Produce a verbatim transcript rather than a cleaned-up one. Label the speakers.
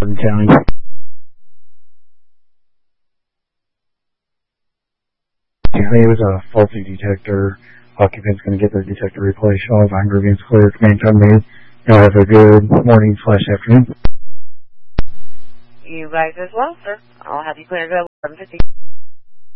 Speaker 1: Morgan County. Yeah, it was a faulty detector. Occupant's going to get their detector replaced. All of our grievance clear. Command time me. Y'all have a good morning slash afternoon.
Speaker 2: You guys as well, sir. I'll have you cleared at eleven fifty.